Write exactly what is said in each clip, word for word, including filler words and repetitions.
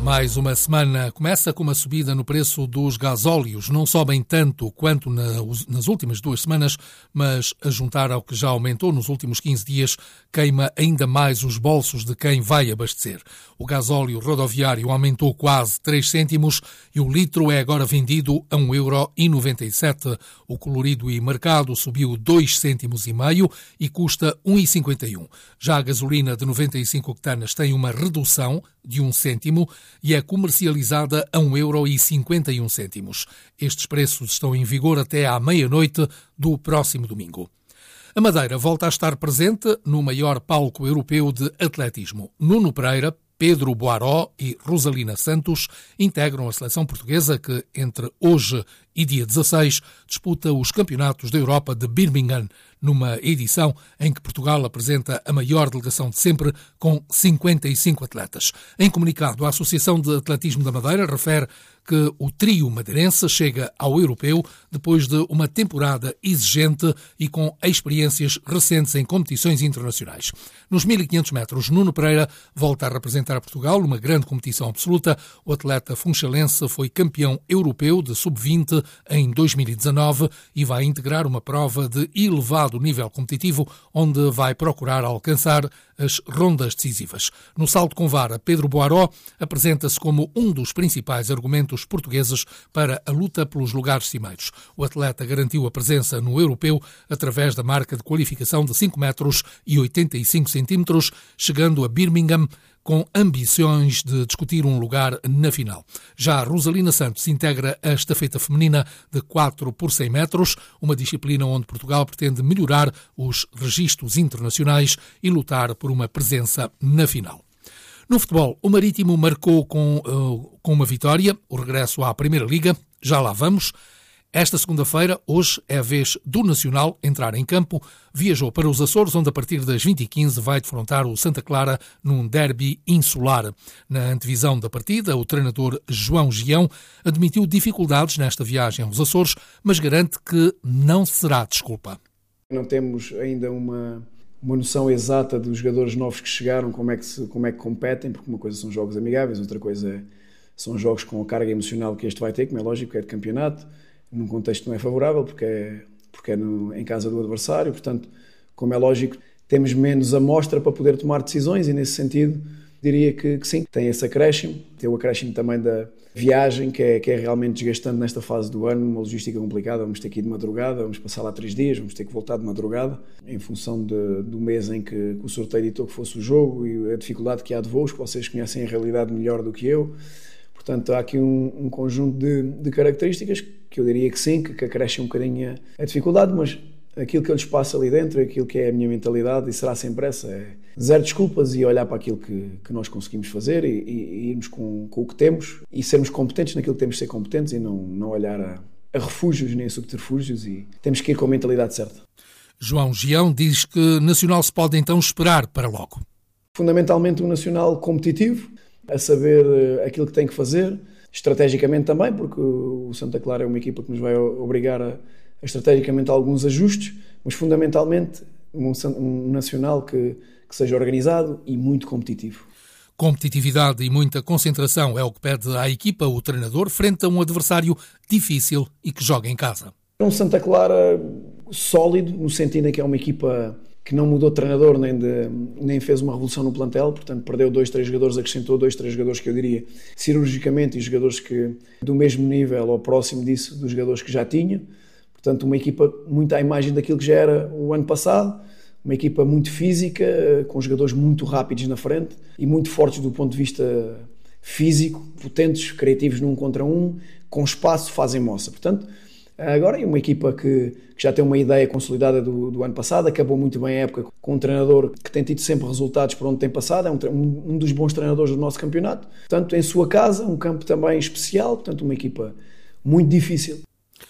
Mais uma semana começa com uma subida no preço dos gasóleos. Não sobem tanto quanto na, nas últimas duas semanas, mas a juntar ao que já aumentou nos últimos quinze dias, queima ainda mais os bolsos de quem vai abastecer. O gasóleo rodoviário aumentou quase três cêntimos e o litro é agora vendido a um euro e noventa e sete. O colorido e marcado subiu dois cêntimos e meio e custa um e cinquenta e um. Já a gasolina de noventa e cinco octanas tem uma redução de um cêntimo e é comercializada a um euro e cinquenta e um cêntimos. Estes preços estão em vigor até à meia-noite do próximo domingo. A Madeira volta a estar presente no maior palco europeu de atletismo. Nuno Pereira, Pedro Boaró e Rosalina Santos integram a seleção portuguesa que, entre hoje e dia dezasseis, disputa os campeonatos da Europa de Birmingham, numa edição em que Portugal apresenta a maior delegação de sempre, com cinquenta e cinco atletas. Em comunicado, a Associação de Atletismo da Madeira refere que o trio madeirense chega ao europeu depois de uma temporada exigente e com experiências recentes em competições internacionais. Nos mil e quinhentos metros, Nuno Pereira volta a representar Portugal numa grande competição absoluta. O atleta funchalense foi campeão europeu de sub vinte em dois mil e dezanove e vai integrar uma prova de elevado nível competitivo, onde vai procurar alcançar as rondas decisivas. No salto com vara, Pedro Boaró apresenta-se como um dos principais argumentos portugueses para a luta pelos lugares cimeiros. O atleta garantiu a presença no europeu através da marca de qualificação de cinco metros e oitenta e cinco centímetros, chegando a Birmingham com ambições de discutir um lugar na final. Já a Rosalina Santos integra a estafeta feminina de quatro por cem metros, uma disciplina onde Portugal pretende melhorar os registros internacionais e lutar por uma presença na final. No futebol, o Marítimo marcou com, uh, com uma vitória o regresso à Primeira Liga. Já lá vamos. Esta segunda-feira, hoje, é a vez do Nacional entrar em campo. Viajou para os Açores, onde a partir das vinte e quinze vai defrontar o Santa Clara num derby insular. Na antevisão da partida, o treinador João Gião admitiu dificuldades nesta viagem aos Açores, mas garante que não será desculpa. Não temos ainda uma, uma noção exata dos jogadores novos que chegaram, como é que, se, como é que competem, porque uma coisa são jogos amigáveis, outra coisa é, são jogos com a carga emocional que este vai ter, como é lógico, é de campeonato. Num contexto não é favorável, porque é, porque é no, em casa do adversário, portanto, como é lógico, temos menos amostra para poder tomar decisões e, nesse sentido, diria que, que sim, tem esse acréscimo, tem o acréscimo também da viagem, que é, que é realmente desgastante nesta fase do ano, uma logística complicada, vamos ter que ir de madrugada, vamos passar lá três dias, vamos ter que voltar de madrugada, em função de, do mês em que, que o sorteio ditou que fosse o jogo e a dificuldade que há de voos, que vocês conhecem a realidade melhor do que eu. Portanto, há aqui um, um conjunto de, de características que eu diria que sim, que, que acrescem um bocadinho a, a dificuldade, mas aquilo que eu lhes passo ali dentro, aquilo que é a minha mentalidade, e será sempre essa, é zero desculpas e olhar para aquilo que, que nós conseguimos fazer e, e, e irmos com, com o que temos e sermos competentes naquilo que temos de ser competentes e não, não olhar a, a refúgios nem a subterfúgios, e temos que ir com a mentalidade certa. João Gião diz que Nacional se pode então esperar para logo. Fundamentalmente um Nacional competitivo, a saber aquilo que tem que fazer, estrategicamente também, porque o Santa Clara é uma equipa que nos vai obrigar a, a estrategicamente a alguns ajustes, mas fundamentalmente um, um Nacional que, que seja organizado e muito competitivo. Competitividade e muita concentração é o que pede à equipa o treinador frente a um adversário difícil e que joga em casa. É um Santa Clara sólido, no sentido em que é uma equipa que não mudou de treinador, nem, de, nem fez uma revolução no plantel, portanto perdeu dois, três jogadores, acrescentou dois, três jogadores que eu diria cirurgicamente, e jogadores que do mesmo nível ou próximo disso dos jogadores que já tinha. Portanto, uma equipa muito à imagem daquilo que já era o ano passado, uma equipa muito física, com jogadores muito rápidos na frente e muito fortes do ponto de vista físico, potentes, criativos num contra um, com espaço, fazem moça. Portanto, agora é uma equipa que, que já tem uma ideia consolidada do, do ano passado, acabou muito bem a época com um treinador que tem tido sempre resultados por onde tem passado, é um, um, um dos bons treinadores do nosso campeonato, portanto em sua casa, um campo também especial, portanto uma equipa muito difícil.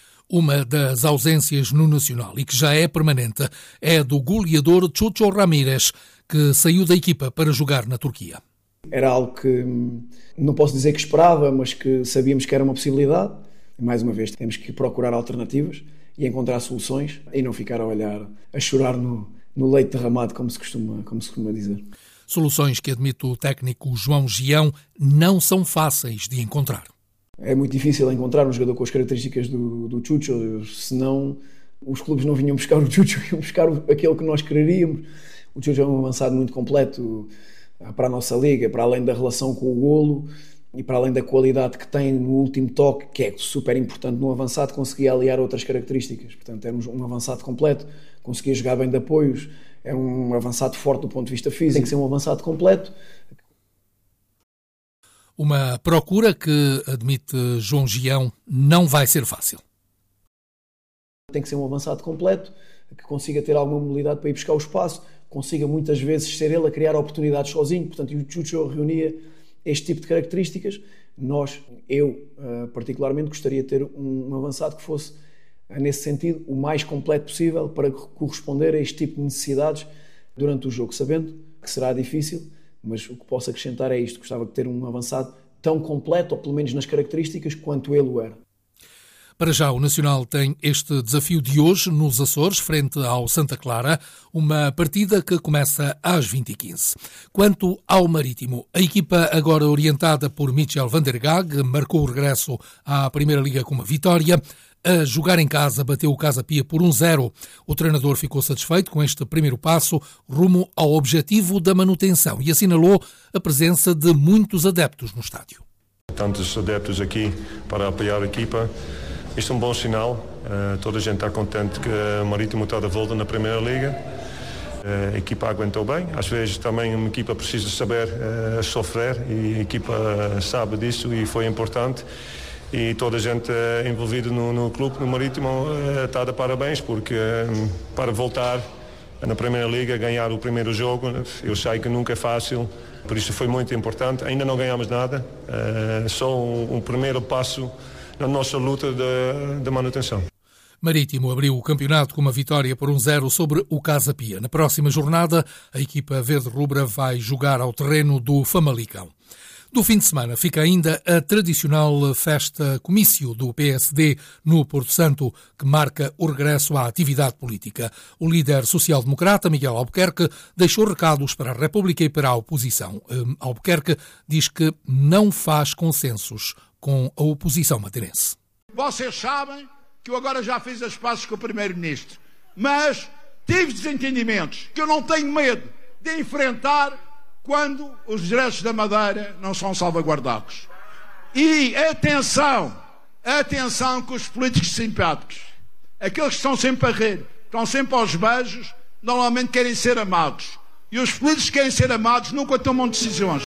Uma das ausências no Nacional e que já é permanente é a do goleador Chucho Ramírez, que saiu da equipa para jogar na Turquia. Era algo que não posso dizer que esperava, mas que sabíamos que era uma possibilidade. Mais uma vez, temos que procurar alternativas e encontrar soluções e não ficar a olhar, a chorar no, no leite derramado, como se costuma, como se costuma dizer. Soluções que, admite o técnico João Gião, não são fáceis de encontrar. É muito difícil encontrar um jogador com as características do, do Chucho, senão os clubes não vinham buscar o Chucho, iam buscar aquele que nós quereríamos. O Chucho é um avançado muito completo para a nossa liga, para além da relação com o golo e para além da qualidade que tem no último toque, que é super importante no avançado, conseguia aliar outras características. Portanto, era um avançado completo, conseguia jogar bem de apoios, é um avançado forte do ponto de vista físico, tem que ser um avançado completo. Uma procura que, admite João Gião, não vai ser fácil. Tem que ser um avançado completo, que consiga ter alguma mobilidade para ir buscar o espaço, consiga muitas vezes ser ele a criar oportunidades sozinho. Portanto, o Chucho reunia este tipo de características. Nós, eu particularmente, gostaria de ter um avançado que fosse, nesse sentido, o mais completo possível para corresponder a este tipo de necessidades durante o jogo, sabendo que será difícil, mas o que posso acrescentar é isto: gostava de ter um avançado tão completo, ou pelo menos nas características, quanto ele o era. Para já, o Nacional tem este desafio de hoje nos Açores, frente ao Santa Clara, uma partida que começa às vinte e quinze. Quanto ao Marítimo, a equipa, agora orientada por Michel van der Gaag, marcou o regresso à Primeira Liga com uma vitória. A jogar em casa, bateu o Casa Pia por um zero. O treinador ficou satisfeito com este primeiro passo rumo ao objetivo da manutenção e assinalou a presença de muitos adeptos no estádio. Tantos adeptos aqui para apoiar a equipa. Isto é um bom sinal. Uh, toda a gente está contente que o Marítimo está de volta na Primeira Liga. Uh, a equipa aguentou bem. Às vezes também uma equipa precisa saber uh, sofrer e a equipa sabe disso e foi importante. E toda a gente uh, envolvida no, no clube, no Marítimo, uh, está de parabéns, porque uh, para voltar na Primeira Liga, ganhar o primeiro jogo, eu sei que nunca é fácil, por isso foi muito importante. Ainda não ganhamos nada, uh, só um, um primeiro passo na nossa luta de, de manutenção. Marítimo abriu o campeonato com uma vitória por um zero sobre o Casa Pia. Na próxima jornada, a equipa verde-rubra vai jogar ao terreno do Famalicão. Do fim de semana fica ainda a tradicional festa comício do P S D no Porto Santo, que marca o regresso à atividade política. O líder social-democrata, Miguel Albuquerque, deixou recados para a República e para a oposição. Albuquerque diz que não faz consensos com a oposição madeirense. Vocês sabem que eu agora já fiz as pazes com o Primeiro-Ministro, mas tive desentendimentos que eu não tenho medo de enfrentar quando os direitos da Madeira não são salvaguardados. E atenção, atenção com os políticos simpáticos, aqueles que estão sempre a rir, estão sempre aos beijos, normalmente querem ser amados. E os políticos que querem ser amados nunca tomam decisões.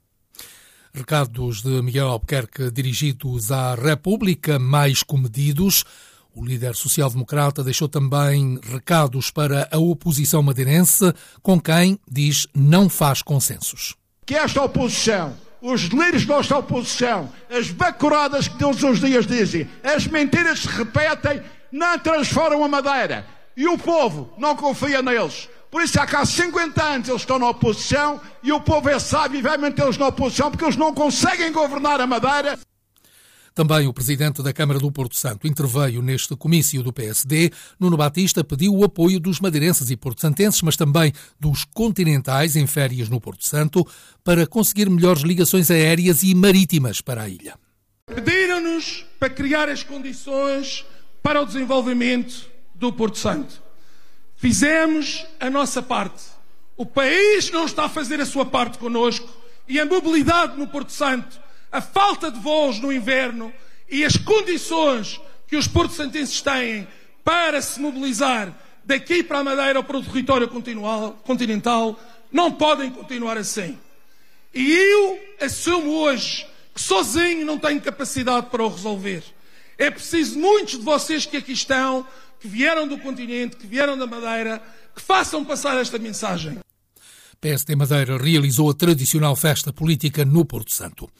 Recados de Miguel Albuquerque dirigidos à República, mais comedidos. O líder social-democrata deixou também recados para a oposição madeirense, com quem diz não faz consensos. Que esta oposição, os delírios desta oposição, as bacuradas que todos os dias dizem, as mentiras que se repetem, não transformam a Madeira. E o povo não confia neles. Por isso há cá cinquenta anos eles estão na oposição e o povo é sábio e vai mantê-los na oposição porque eles não conseguem governar a Madeira. Também o presidente da Câmara do Porto Santo interveio neste comício do P S D. Nuno Batista pediu o apoio dos madeirenses e porto-santenses, mas também dos continentais em férias no Porto Santo, para conseguir melhores ligações aéreas e marítimas para a ilha. Pediram-nos para criar as condições para o desenvolvimento do Porto Santo. Fizemos a nossa parte. O país não está a fazer a sua parte connosco e a mobilidade no Porto Santo, a falta de voos no inverno e as condições que os porto-santenses têm para se mobilizar daqui para a Madeira ou para o território continental não podem continuar assim. E eu assumo hoje que sozinho não tenho capacidade para o resolver. É preciso muitos de vocês que aqui estão, que vieram do continente, que vieram da Madeira, que façam passar esta mensagem. P S D Madeira realizou a tradicional festa política no Porto Santo.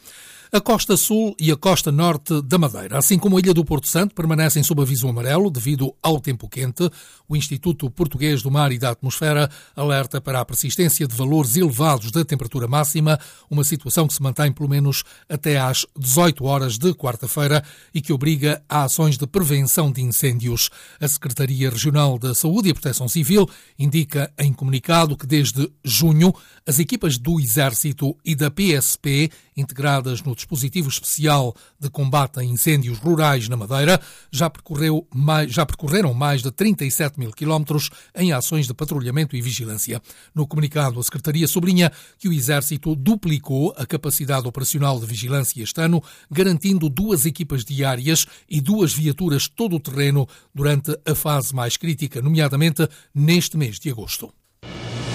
A costa sul e a costa norte da Madeira, assim como a ilha do Porto Santo, permanecem sob aviso amarelo devido ao tempo quente. O Instituto Português do Mar e da Atmosfera alerta para a persistência de valores elevados da temperatura máxima, uma situação que se mantém pelo menos até às dezoito horas de quarta-feira e que obriga a ações de prevenção de incêndios. A Secretaria Regional da Saúde e Proteção Civil indica em comunicado que desde junho as equipas do Exército e da P S P, integradas no dispositivo especial de combate a incêndios rurais na Madeira, já, percorreu mais, já percorreram mais de trinta e sete mil quilómetros em ações de patrulhamento e vigilância. No comunicado, a Secretaria sublinha que o Exército duplicou a capacidade operacional de vigilância este ano, garantindo duas equipas diárias e duas viaturas todo-terreno durante a fase mais crítica, nomeadamente neste mês de agosto.